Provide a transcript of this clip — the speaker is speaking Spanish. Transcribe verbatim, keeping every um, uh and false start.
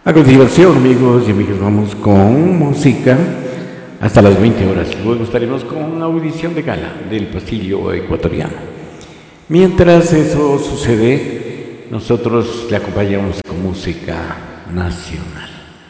A continuación, amigos y amigas, vamos con música hasta las veinte horas. Luego estaremos con una audición de gala del Pasillo Ecuatoriano. Mientras eso sucede, nosotros le acompañamos con música nacional.